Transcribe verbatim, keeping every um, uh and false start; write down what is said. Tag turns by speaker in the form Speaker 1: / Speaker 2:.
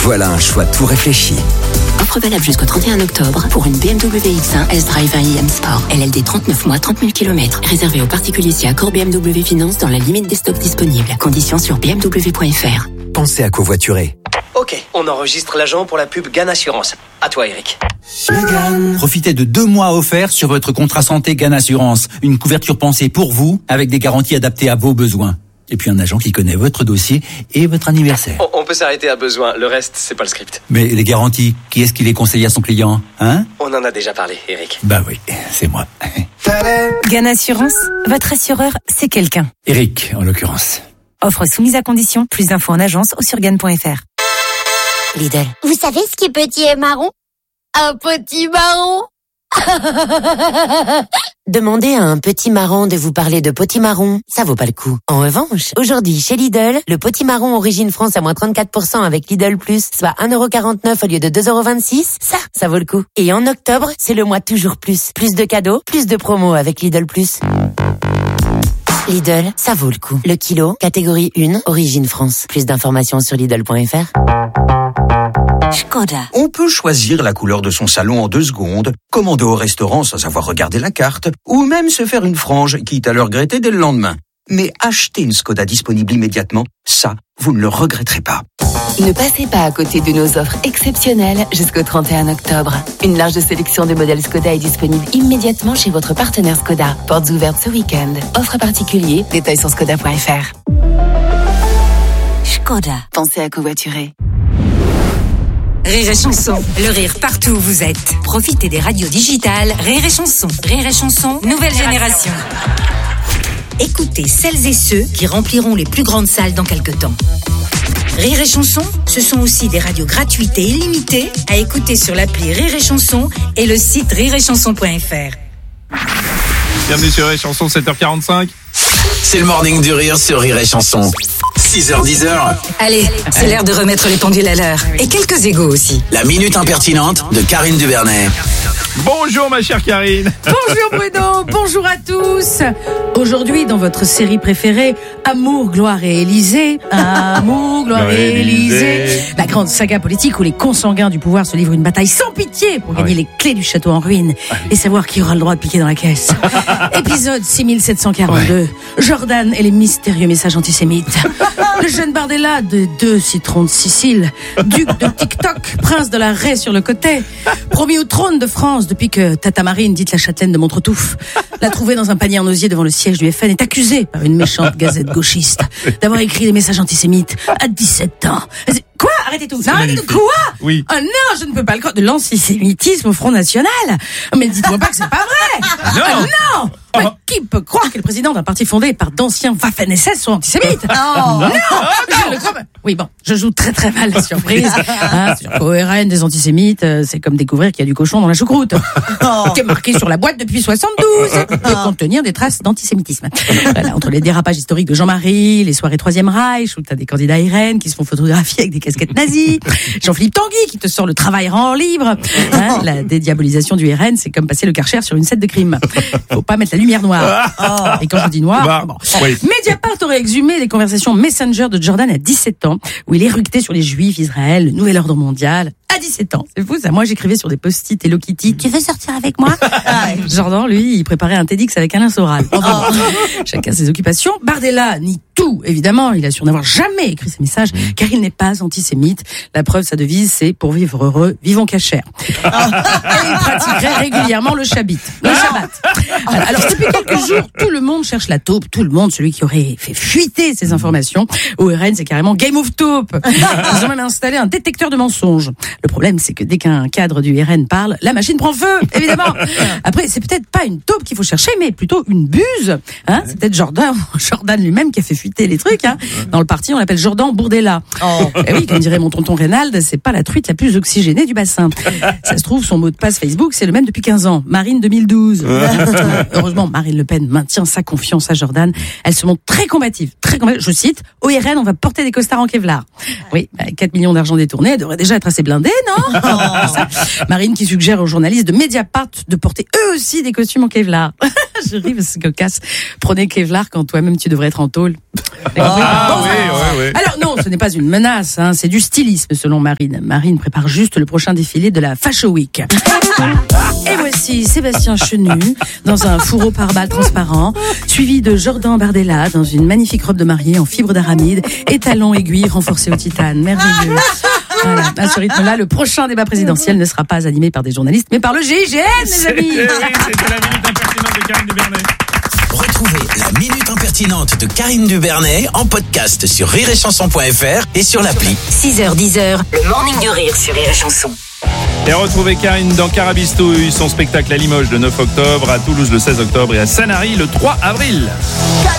Speaker 1: Voilà un choix tout réfléchi.
Speaker 2: Offre valable jusqu'au trente et un octobre pour une B M W X un S-Drive un i M Sport. L L D trente-neuf mois, trente mille kilomètres. Réservé aux particuliers si accord B M W Finance dans la limite des stocks disponibles. Conditions sur b m w point f r.
Speaker 1: Pensez à covoiturer.
Speaker 3: Ok, on enregistre l'agent pour la pub Gan Assurance. À toi, Eric.
Speaker 4: Profitez de deux mois offerts sur votre contrat santé Gan Assurance. Une couverture pensée pour vous, avec des garanties adaptées à vos besoins. Et puis un agent qui connaît votre dossier et votre anniversaire.
Speaker 3: On, on peut s'arrêter à besoin, le reste, c'est pas le script.
Speaker 4: Mais les garanties, qui est-ce qui les conseille à son client, hein?
Speaker 3: On en a déjà parlé, Eric.
Speaker 4: Bah oui, c'est moi.
Speaker 5: Gan Assurance, votre assureur, c'est quelqu'un.
Speaker 4: Eric, en l'occurrence.
Speaker 5: Offre soumise à condition, plus d'infos en agence ou sur gan point f r.
Speaker 6: Lidl. Vous savez ce qui est petit et marron? Un petit marron.
Speaker 7: Demandez à un petit marron de vous parler de potimarron, ça vaut pas le coup. En revanche, aujourd'hui chez Lidl, le potimarron origine France à moins trente-quatre pour cent avec Lidl Plus, soit un euro quarante-neuf au lieu de deux euros vingt-six, ça, ça vaut le coup. Et en octobre, c'est le mois toujours plus. Plus de cadeaux, plus de promos avec Lidl Plus. Lidl, ça vaut le coup. Le kilo, catégorie un, origine France. Plus d'informations sur Lidl point f r.
Speaker 2: Skoda.
Speaker 8: On peut choisir la couleur de son salon en deux secondes, commander au restaurant sans avoir regardé la carte, ou même se faire une frange, quitte à le regretter dès le lendemain. Mais acheter une Skoda disponible immédiatement, ça, vous ne le regretterez pas.
Speaker 9: Ne passez pas à côté de nos offres exceptionnelles jusqu'au trente et un octobre. Une large sélection de modèles Skoda est disponible immédiatement chez votre partenaire Skoda. Portes ouvertes ce week-end. Offre particulier, détails sur skoda point f r.
Speaker 2: Skoda.
Speaker 9: Pensez à covoiturer.
Speaker 5: Rire et chanson, le rire partout où vous êtes. Profitez des radios digitales Rire et chanson. Rire et chanson, nouvelle génération. Écoutez celles et ceux qui rempliront les plus grandes salles dans quelques temps. Rire et chanson, ce sont aussi des radios gratuites et illimitées à écouter sur l'appli Rire et chanson et le site rire et chanson point f r.
Speaker 10: Bienvenue sur Rire et chanson, sept heures quarante-cinq.
Speaker 1: C'est le morning du rire sur Rire et Chanson. six heures dix.
Speaker 5: Allez, c'est l'heure de remettre les pendules à l'heure. Et quelques égos aussi.
Speaker 1: La minute impertinente de Karine Duvernet.
Speaker 10: Bonjour ma chère Karine.
Speaker 11: Bonjour Bruno, bonjour à tous. Aujourd'hui dans votre série préférée, Amour, gloire et Élysée. Amour, gloire et Élysée. La grande saga politique où les consanguins du pouvoir se livrent une bataille sans pitié pour gagner ah oui. les clés du château en ruine ah oui. et savoir qui aura le droit de piquer dans la caisse. Épisode six mille sept cent quarante-deux. Ouais. Jordan et les mystérieux messages antisémites. Le jeune Bardella de deux citrons de Sicile, duc de TikTok, prince de la raie sur le côté, promis au trône de France depuis que Tata Marine, dite la châtelaine de Montretouf, l'a trouvé dans un panier en osier devant le siège du F N, est accusé par une méchante gazette gauchiste d'avoir écrit des messages antisémites à dix-sept ans. Quoi? Arrêtez tout. Non, arrêtez tout. Quoi?
Speaker 10: Oui.
Speaker 11: Oh non, je ne peux pas le croire. De l'antisémitisme au Front National. Mais dites-moi pas que c'est pas vrai.
Speaker 10: Non.
Speaker 11: Ah, non.
Speaker 10: Oh.
Speaker 11: Mais qui peut croire que le président d'un parti fondé par d'anciens Waffen-S S sont antisémites? Non. Non. Je le crois pas. Oui, bon, je joue très très mal la surprise. Hein, au R N, des antisémites, c'est comme découvrir qu'il y a du cochon dans la choucroute. Oh. Qui est marqué sur la boîte depuis soixante-douze. Et peut contenir des traces d'antisémitisme. Voilà, entre les dérapages historiques de Jean-Marie, les soirées Troisième Reich, où t'as des candidats R N qui se font photographier avec des casquettes nazies, Jean-Philippe Tanguy qui te sort le travail rend libre. Hein, la dédiabolisation du R N, c'est comme passer le Karcher sur une scène de crime. Faut pas mettre la lumière noire. Oh. Et quand je dis noir, bah, bon. Oui. Mediapart aurait exhumé les conversations Messenger de Jordan à dix-sept ans, où il éructait sur les Juifs, Israël, le nouvel ordre mondial. À dix-sept ans. C'est fou, ça. Moi, j'écrivais sur des post-it Hello Kitty. Tu veux sortir avec moi? Jordan, lui, il préparait un TEDx avec Alain Soral. Enfin, oh. Chacun ses occupations. Bardella nie tout, évidemment. Il assure n'avoir jamais écrit ces messages, car il n'est pas antisémite. La preuve, sa devise, c'est pour vivre heureux, vivons cachère. Et il pratiquerait régulièrement le Shabbat. Le Shabbat. Alors, alors, depuis quelques jours, tout le monde cherche la taupe. Tout le monde, celui qui aurait fait fuiter ces informations. Au R N, c'est carrément Game of Taupe. Ils ont même installé un détecteur de mensonges. Le problème, c'est que dès qu'un cadre du R N parle, la machine prend feu, évidemment. Après, c'est peut-être pas une taupe qu'il faut chercher, mais plutôt une buse. Hein, c'est peut-être Jordan, Jordan lui-même qui a fait fuiter les trucs. Hein. Dans le parti, on l'appelle Jordan Bourdella. Oh. Et oui, comme dirait mon tonton Reynald, c'est pas la truite la plus oxygénée du bassin. Ça se trouve, son mot de passe Facebook, c'est le même depuis quinze ans. Marine deux mille douze. Heureusement, Marine Le Pen maintient sa confiance à Jordan. Elle se montre très combative. Très combative. Je cite, au R N, on va porter des costards en Kevlar. Oui, quatre millions d'argent détournés, elle devrait déjà être assez blindée. non? Ça. Marine qui suggère aux journalistes de Mediapart de porter eux aussi des costumes en Kevlar. Je ris parce que casse. Prenez Kevlar quand toi-même tu devrais être en tôle.
Speaker 10: Ah, bon, oui, oui, oui.
Speaker 11: Alors non, ce n'est pas une menace, hein, c'est du stylisme selon Marine. Marine prépare juste le prochain défilé de la Fashion Week. Et voici Sébastien Chenu dans un fourreau par balles transparent, suivi de Jordan Bardella dans une magnifique robe de mariée en fibre d'aramide et talons aiguilles renforcés au titane. Merveilleux. Voilà. À ce rythme-là, le prochain débat présidentiel ne sera pas animé par des journalistes, mais par le G I G N, les amis.
Speaker 10: C'était la minute impertinente de Karine Dubernet.
Speaker 1: Retrouvez la minute impertinente de Karine Dubernet en podcast sur rire et chanson point f r et sur l'appli.
Speaker 2: six heures dix heures, le morning du rire sur Rire et Chanson.
Speaker 10: Et retrouvez Karine dans Carabistouille, son spectacle à Limoges le neuf octobre, à Toulouse le seize octobre et à Sanary le trois avril.